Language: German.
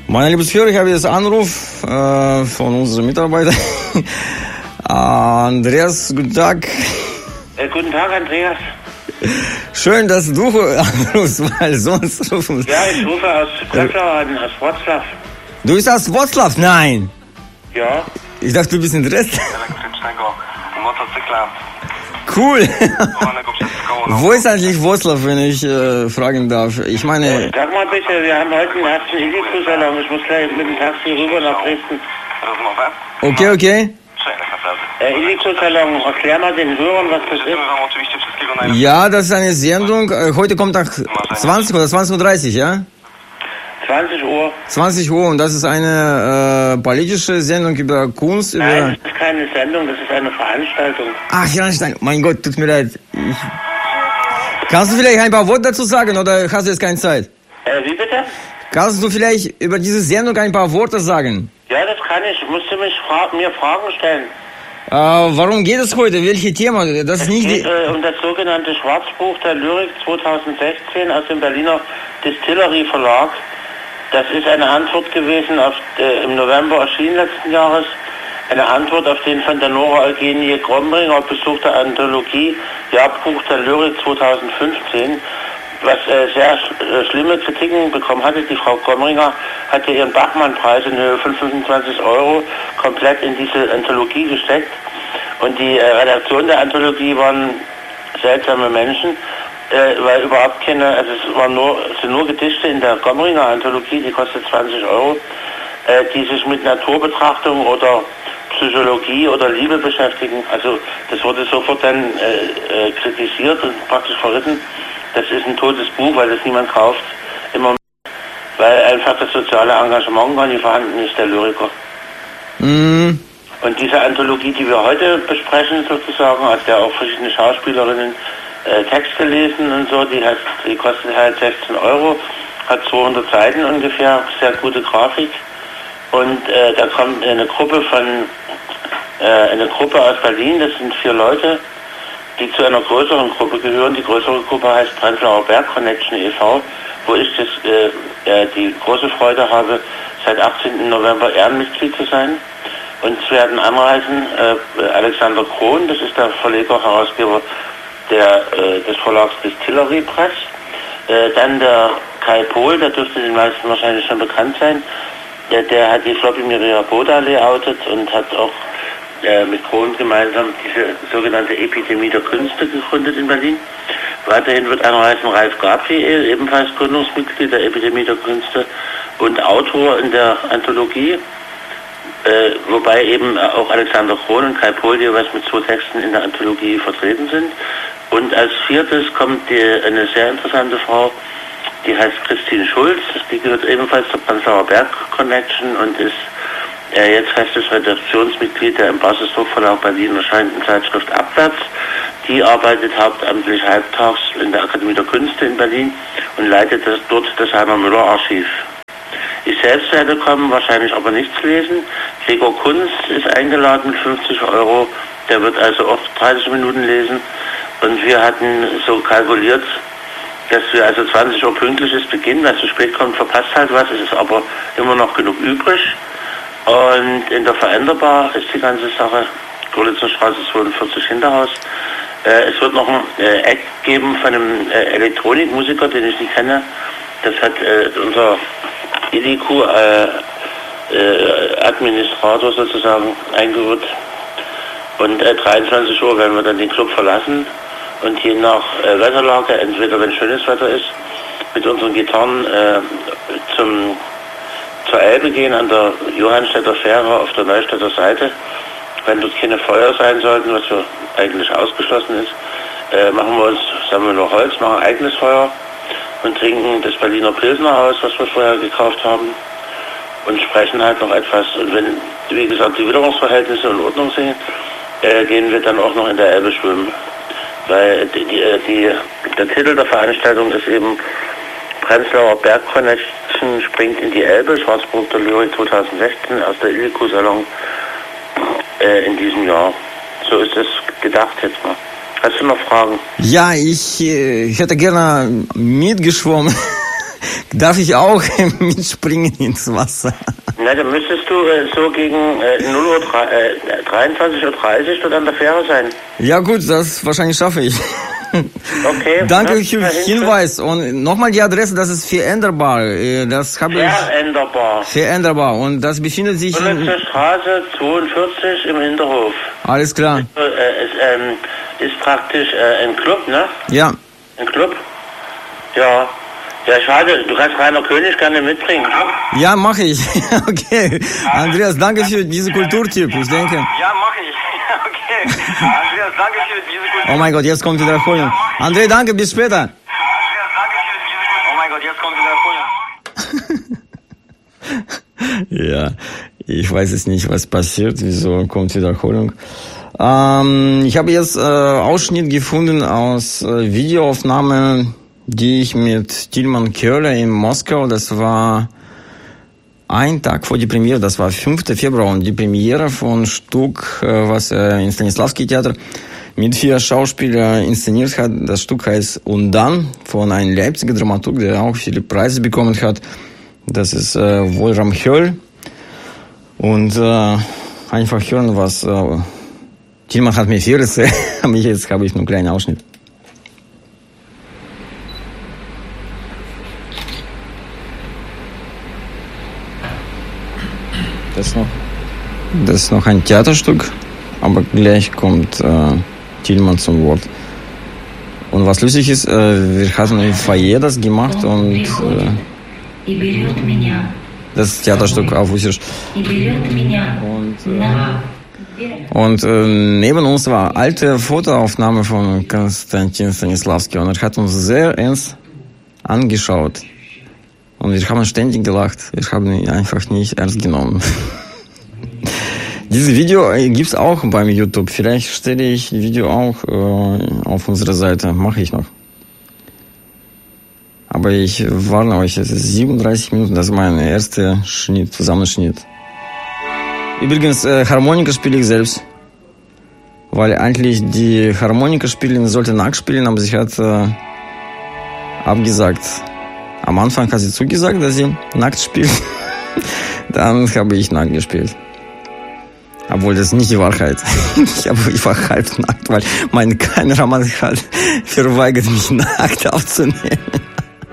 Meine liebe Zuhörer, ich habe jetzt Anruf von unserem Mitarbeiter. Andreas, guten Tag. Guten Tag, Andreas. Schön, dass du anrufst, weil sonst rufen... Ja, ich rufe aus Breslau an, aus Wroclaw. Du bist aus Wroclaw? Nein. Ja. Ich dachte, du bist in Dresden. Elektrycznego motocykla. Cool. Chowanego przez koło. Wo ist eigentlich Wroclaw, wenn ich fragen darf? Ich meine... Sag mal bitte, wir haben heute einen ersten Illico-Salon. Ich muss gleich mit dem Taxi rüber nach Dresden. Rozmowę? Okay. Czekaj, naprawdę. Illico-Salon, erklär mal den Hörern, was das Życzymy ist. wam oczywiście wszystkiego najlepszego. Ja, das ist eine Sendung. Heute kommt nach 20 oder 20.30 Uhr, ja? 20 Uhr. 20 Uhr und das ist eine politische Sendung über Kunst. Nein, das ist keine Sendung, das ist eine Veranstaltung. Ach ja, mein Gott, tut mir leid. Kannst du vielleicht ein paar Worte dazu sagen oder hast du jetzt keine Zeit? Wie bitte? Kannst du vielleicht über diese Sendung ein paar Worte sagen? Ja, das kann ich. Musst du mir Fragen stellen. Warum geht es heute? Welches Thema? Das ist Es nicht geht um das sogenannte Schwarzbuch der Lyrik 2016 aus dem Berliner Distillery Verlag. Das ist eine Antwort gewesen auf im November erschienen letzten Jahres. Eine Antwort auf den von der Nora Eugenie Grombringer besuchte Anthologie Jahrbuch der Lyrik 2015, was sehr schlimme Kritiken bekommen hatte. Die Frau Grombringer hatte ihren Bachmann-Preis in Höhe von 25 € komplett in diese Anthologie gesteckt. Und die Redaktion der Anthologie waren seltsame Menschen, weil überhaupt keine, also es sind nur Gedichte in der Grombringer Anthologie, die kostet 20 €, die sich mit Naturbetrachtung oder Psychologie oder Liebe beschäftigen. Also das wurde sofort dann kritisiert und praktisch verrissen. Das ist ein totes Buch, weil das niemand kauft. Immer, weil einfach das soziale Engagement gar nicht vorhanden ist, der Lyriker. Mm. Und diese Anthologie, die wir heute besprechen sozusagen, hat ja auch verschiedene Schauspielerinnen Texte lesen und so, die kostet halt 16 €, hat 200 Seiten ungefähr, sehr gute Grafik. Und da kommt eine Gruppe aus Berlin, das sind 4 Leute, die zu einer größeren Gruppe gehören. Die größere Gruppe heißt Prenzlauer Berg Connection e.V., wo ich die große Freude habe, seit 18. November Ehrenmitglied zu sein. Und werden anreisen Alexander Krohn, das ist der Verleger, Herausgeber des Verlags Distillery Press. Dann der Kai Pohl, der dürfte den meisten wahrscheinlich schon bekannt sein. Der hat die Floppy Miria Boda layoutet und hat auch mit Krohn gemeinsam diese sogenannte Epidemie der Künste gegründet in Berlin. Weiterhin wird anreisen Ralf Gabriel, ebenfalls Gründungsmitglied der Epidemie der Künste und Autor in der Anthologie, wobei eben auch Alexander Krohn und Kai Pohl jeweils mit 2 Texten in der Anthologie vertreten sind. Und als 4. kommt eine sehr interessante Frau, die heißt Christine Schulz, die gehört ebenfalls zur Prenzlauer Berg Connection und ist jetzt festes Redaktionsmitglied der im Basisdruckverlag Berlin erscheinenden Zeitschrift Abwärts. Die arbeitet hauptamtlich halbtags in der Akademie der Künste in Berlin und leitet dort das Heimer-Müller-Archiv. Ich selbst werde kommen, wahrscheinlich aber nichts lesen. Gregor Kunz ist eingeladen mit 50 €, der wird also auch 30 Minuten lesen. Und wir hatten so kalkuliert, dass wir also 20 Uhr pünktlich ist Beginn, wer zu spät kommt, verpasst halt was, es ist aber immer noch genug übrig. Und in der Veränderbar ist die ganze Sache, Görlitzerstraße 42 Hinterhaus. Es wird noch ein Act geben von einem Elektronikmusiker, den ich nicht kenne. Das hat unser IDQ Administrator sozusagen eingeholt. Und 23 Uhr werden wir dann den Club verlassen und je nach Wetterlage, entweder wenn schönes Wetter ist, mit unseren Gitarren zur Elbe gehen an der Johannstädter Fähre auf der Neustädter Seite. Wenn dort keine Feuer sein sollten, was ja eigentlich ausgeschlossen ist, machen wir uns, sammeln wir Holz, machen ein eigenes Feuer und trinken das Berliner Pilsner aus, was wir vorher gekauft haben und sprechen halt noch etwas. Und wenn, wie gesagt, die Witterungsverhältnisse in Ordnung sind, gehen wir dann auch noch in der Elbe schwimmen. Weil der Titel der Veranstaltung ist eben Prenzlauer Berg Connection springt in die Elbe, Schwarzbuch der Lyrik 2016 aus der Illico-Salon in diesem Jahr. So ist es gedacht jetzt mal. Hast du noch Fragen? Ja, ich hätte gerne mitgeschwommen. Darf ich auch mitspringen ins Wasser? Na, dann müsstest du so gegen 23:30 Uhr dort an der Fähre sein. Ja gut, das wahrscheinlich schaffe ich. Okay. Danke für den Hinweis. Und nochmal die Adresse, das ist veränderbar. Das habe Veränderbar. Veränderbar. Und das befindet sich in der Straße 42 im Hinterhof. Alles klar. Ist praktisch ein Club, ne? Ja. Ein Club? Ja. Ja, schade. Du kannst Rainer König gerne mitbringen. Ja, mache ich. Okay. Andreas, danke für diese Kulturtipp. Ich denke. Ja, mache ich. Okay. Andreas, danke für diese Kulturtipp. Oh mein Gott, jetzt kommt Wiederholung. André, danke, bis später. Andreas, danke für diese Kulturtipp. Oh mein Gott, jetzt kommt Wiederholung. Ja, ich weiß es nicht, was passiert. Wieso kommt Wiederholung? Ich habe jetzt Ausschnitt gefunden aus Videoaufnahme, die ich mit Tilman Köhler in Moskau, das war ein Tag vor die Premiere, das war 5. Februar und die Premiere von Stück, was er im Stanislavski Theater mit 4 Schauspielern inszeniert hat. Das Stück heißt Und dann, von einem Leipziger Dramaturg, der auch viele Preise bekommen hat. Das ist Wolfram Höll. Und einfach hören, was Tilman hat mir viel erzählt, aber jetzt habe ich nur einen kleinen Ausschnitt. Das ist noch ein Theaterstück, aber gleich kommt Tilman zum Wort. Und was lustig ist, wir hatten im Foyer das gemacht und das Theaterstück auf Russisch. Und neben uns war eine alte Fotoaufnahme von Konstantin Stanislavski und er hat uns sehr ernst angeschaut. Und wir haben ständig gelacht. Wir haben ihn einfach nicht ernst genommen. Dieses Video gibt's auch beim YouTube. Vielleicht stelle ich das Video auch auf unserer Seite. Mache ich noch. Aber ich warne euch, es ist 37 Minuten. Das ist mein erster Zusammenschnitt. Übrigens, Harmonika spiele ich selbst. Weil eigentlich die Harmonikaspielerin sollte nackt spielen, aber sie hat abgesagt. Am Anfang hat sie zugesagt, dass sie nackt spielt. Dann habe ich nackt gespielt. Obwohl, das ist nicht die Wahrheit. Ich war halb nackt, weil mein Kameramann hat verweigert, mich nackt aufzunehmen.